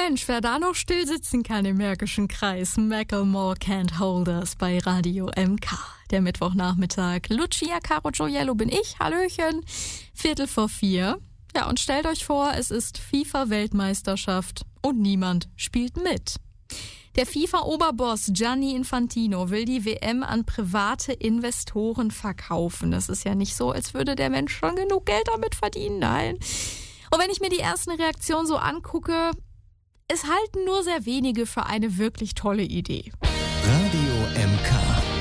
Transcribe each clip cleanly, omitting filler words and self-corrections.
Mensch, wer da noch still sitzen kann im Märkischen Kreis. Macklemore Can't Hold Us bei Radio MK. Der Mittwochnachmittag. Lucia Caro Gioiello bin ich. Hallöchen. 3:45. Ja, und stellt euch vor, es ist FIFA-Weltmeisterschaft und niemand spielt mit. Der FIFA-Oberboss Gianni Infantino will die WM an private Investoren verkaufen. Das ist ja nicht so, als würde der Mensch schon genug Geld damit verdienen. Nein. Und wenn ich mir die ersten Reaktionen so angucke, es halten nur sehr wenige für eine wirklich tolle Idee. Radio MK.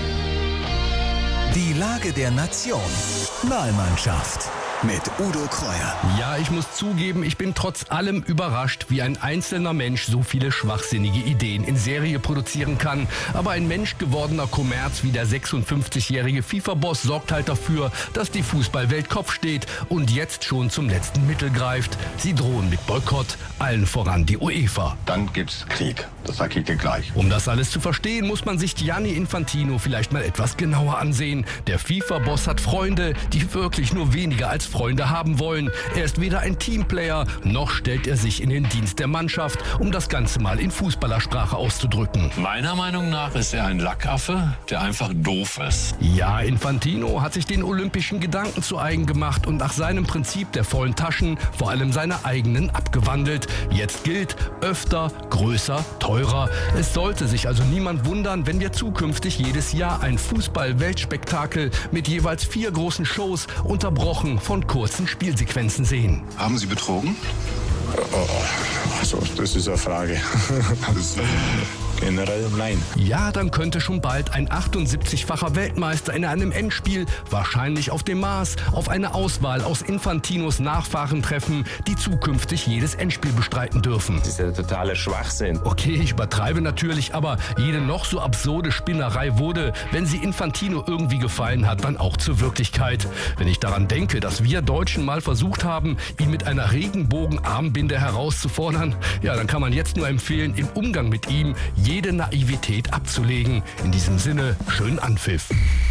Die Lage der Nation. Wahlmannschaft. Mit Udo Kreuer. Ja, ich muss zugeben, ich bin trotz allem überrascht, wie ein einzelner Mensch so viele schwachsinnige Ideen in Serie produzieren kann. Aber ein menschgewordener Kommerz wie der 56-jährige FIFA-Boss sorgt halt dafür, dass die Fußballwelt Kopf steht und jetzt schon zum letzten Mittel greift. Sie drohen mit Boykott, allen voran die UEFA. Dann gibt's Krieg. Das sag ich dir gleich. Um das alles zu verstehen, muss man sich Gianni Infantino vielleicht mal etwas genauer ansehen. Der FIFA-Boss hat Freunde, die wirklich nur weniger als Freunde haben wollen. Er ist weder ein Teamplayer, noch stellt er sich in den Dienst der Mannschaft, um das Ganze mal in Fußballersprache auszudrücken. Meiner Meinung nach ist er ein Lackaffe, der einfach doof ist. Ja, Infantino hat sich den olympischen Gedanken zu eigen gemacht und nach seinem Prinzip der vollen Taschen vor allem seine eigenen abgewandelt. Jetzt gilt, öfter, größer, teurer. Es sollte sich also niemand wundern, wenn wir zukünftig jedes Jahr ein Fußball-Weltspektakel mit jeweils 4 großen Shows unterbrochen von kurzen Spielsequenzen sehen. Haben Sie betrogen? Also, das ist eine Frage. Generell nein. Ja, dann könnte schon bald ein 78-facher Weltmeister in einem Endspiel, wahrscheinlich auf dem Mars, auf eine Auswahl aus Infantinos Nachfahren treffen, die zukünftig jedes Endspiel bestreiten dürfen. Das ist ja totaler Schwachsinn. Okay, ich übertreibe natürlich, aber jede noch so absurde Spinnerei wurde, wenn sie Infantino irgendwie gefallen hat, dann auch zur Wirklichkeit. Wenn ich daran denke, dass wir Deutschen mal versucht haben, ihn mit einer Regenbogenarmbinde herauszufordern, ja, dann kann man jetzt nur empfehlen, im Umgang mit ihm jede Naivität abzulegen. In diesem Sinne, schönen Anpfiff.